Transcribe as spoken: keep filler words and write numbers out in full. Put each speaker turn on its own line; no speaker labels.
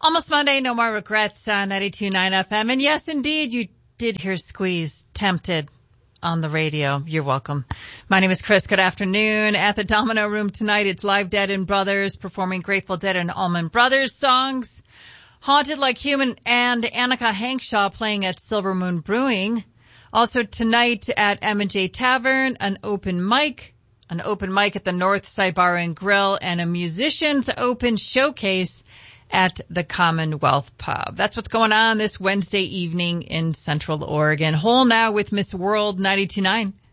Almost Monday, no more regrets on ninety-two point nine F M. And yes, indeed, you did hear Squeeze, Tempted, on the radio. You're welcome. My name is Chris. Good afternoon. At the Domino Room tonight, it's Live Dead and Brothers performing Grateful Dead and Allman Brothers songs. Haunted Like Human and Annika Hankshaw playing at Silver Moon Brewing. Also tonight at M and J Tavern, an open mic, an open mic at the North Side Bar and Grill, and a musician's open showcase at the Commonwealth Pub. That's what's going on this Wednesday evening in Central Oregon. Hole now with Miss World ninety-two point nine.